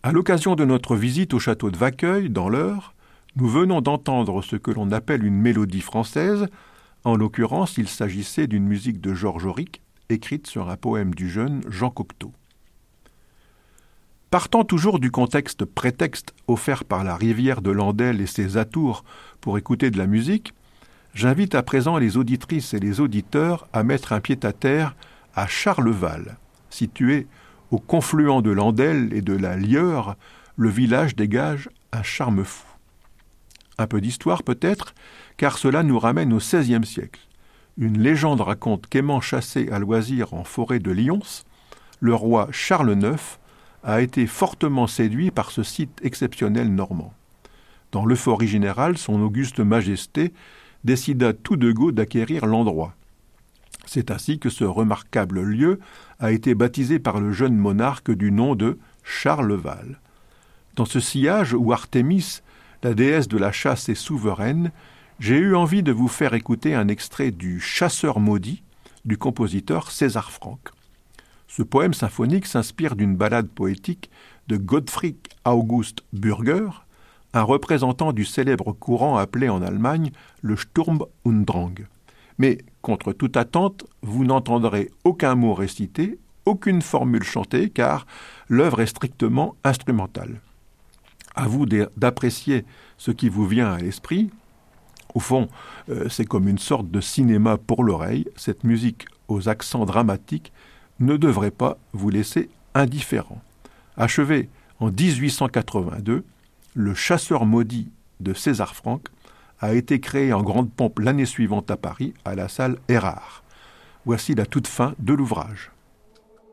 À l'occasion de notre visite au château de Vacqueuil, dans l'Eure, nous venons d'entendre ce que l'on appelle une mélodie française. En l'occurrence, il s'agissait d'une musique de Georges Auric, écrite sur un poème du jeune Jean Cocteau. Partant toujours du contexte prétexte offert par la rivière de Landelle et ses atours pour écouter de la musique, j'invite à présent les auditrices et les auditeurs à mettre un pied-à-terre à Charleval. Situé au confluent de l'Andelle et de la Lieure, le village dégage un charme fou. Un peu d'histoire peut-être, car cela nous ramène au XVIe siècle. Une légende raconte qu'aimant chasser à loisir en forêt de Lyons, le roi Charles IX a été fortement séduit par ce site exceptionnel normand. Dans l'euphorie générale, son auguste majesté décida tout de go d'acquérir l'endroit. C'est ainsi que ce remarquable lieu a été baptisé par le jeune monarque du nom de Charleval. Dans ce sillage où Artémis, la déesse de la chasse, est souveraine, j'ai eu envie de vous faire écouter un extrait du Chasseur maudit du compositeur César Franck. Ce poème symphonique s'inspire d'une ballade poétique de Gottfried August Bürger, un représentant du célèbre courant appelé en Allemagne le Sturm und Drang. Mais, contre toute attente, vous n'entendrez aucun mot récité, aucune formule chantée, car l'œuvre est strictement instrumentale. À vous d'apprécier ce qui vous vient à l'esprit. Au fond, c'est comme une sorte de cinéma pour l'oreille. Cette musique aux accents dramatiques ne devrait pas vous laisser indifférent. Achevé en 1882, le Chasseur maudit de César Franck a été créé en grande pompe l'année suivante à Paris, à la salle Erard. Voici la toute fin de l'ouvrage.